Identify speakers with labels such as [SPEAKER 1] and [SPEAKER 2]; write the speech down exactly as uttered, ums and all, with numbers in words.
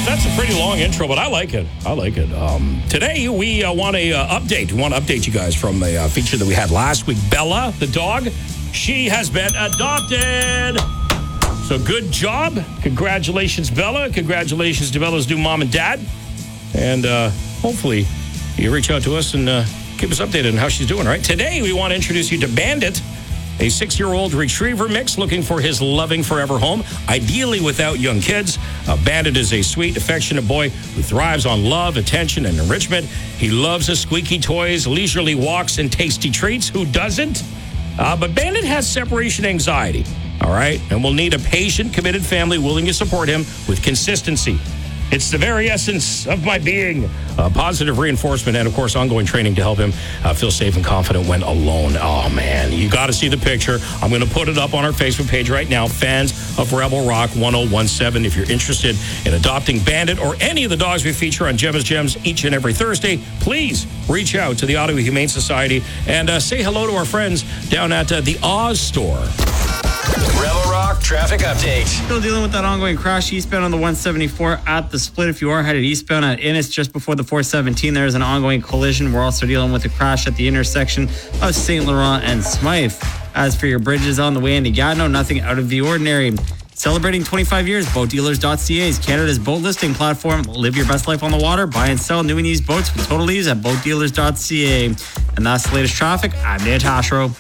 [SPEAKER 1] That's a pretty long intro, but I like it. I like it. Um, today, we uh, want to uh, update. We want to update you guys from a uh, feature that we had last week. Bella, the dog, she has been adopted. So good job. Congratulations, Bella. Congratulations to Bella's new mom and dad. And uh, hopefully you reach out to us and uh, keep us updated on how she's doing, all right? Today, we want to introduce you to Bandit, a six-year-old retriever mix looking for his loving forever home, ideally without young kids. Uh, Bandit is a sweet, affectionate boy who thrives on love, attention, and enrichment. He loves his squeaky toys, leisurely walks, and tasty treats. Who doesn't? Uh, but Bandit has separation anxiety, all right? And will need a patient, committed family willing to support him with consistency. It's the very essence of my being. Uh, positive reinforcement and, of course, ongoing training to help him uh, feel safe and confident when alone. Oh, man, you got to see the picture. I'm going to put it up on our Facebook page right now, fans of Rebel Rock ten seventeen. If you're interested in adopting Bandit or any of the dogs we feature on Gemma's Gems each and every Thursday, please reach out to the Ottawa Humane Society and uh, say hello to our friends down at uh, the Oz store.
[SPEAKER 2] Rebel Rock traffic update.
[SPEAKER 3] Still dealing with that ongoing crash eastbound on the one seventy-four at the split. If you are headed eastbound at Innis just before the four seventeen, there's an ongoing collision. We're also dealing with a crash at the intersection of Saint Laurent and Smythe. As for your bridges on the way into Gatineau, nothing out of the ordinary. Celebrating twenty-five years, boat dealers dot c a is Canada's boat listing platform. Live your best life on the water. Buy and sell new and used boats with total ease at boat dealers dot c a. And that's the latest traffic. I'm Dan Tashro.